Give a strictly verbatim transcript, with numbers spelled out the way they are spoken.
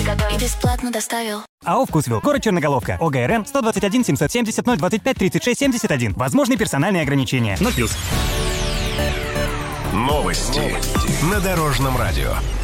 и бесплатно доставил. АО «Вкусвилл». Город Черноголовка. ОГРН сто двадцать один семьсот семьдесят ноль двадцать пять тридцать шесть семьдесят один. Возможны персональные ограничения. ноль плюс. Новости на Дорожном радио.